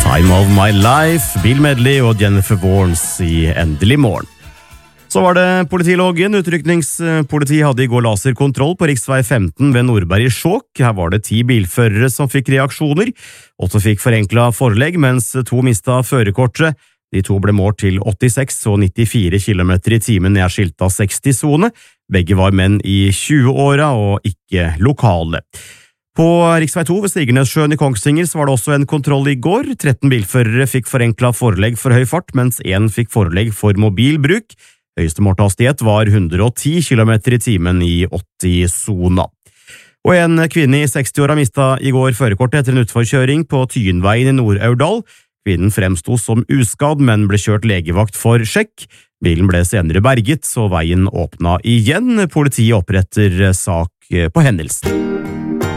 Time of My Life, Bill Medley og Jennifer Warnes i Endelig morgen. Så var det politiloggen. Utrykningspoliti hadde i går laserkontroll på riksvei 15 ved Nordberg i Skjåk. Her var det 10 bilførere som fikk reaksjoner. 8 fikk forenklet forelegg, mens 2 mistet førerkortet. De 2 ble målt til 86 og 94 km i timen nær skilta 60-zone. Begge var menn i 20-åra og ikke lokale. På riksvei 2 ved Stigernesjøen i Kongsvinger så var det også en kontroll i går. 13 bilførere fikk forenklet forelegg for høy fart, mens 1 fikk forelegg for mobilbruk. Høyeste målte hastighet var 110 km i timen i 80-zona. Og en kvinne i 60-åra mistet i går førerkortet etter en utforkjøring på Tyenveien i Nord-Aurdal. Kvinnen fremsto som uskadd, men ble kjørt legevakt for sjekk. Bilen ble senere berget, så veien åpna igjen. Politiet oppretter sak på hendelsen.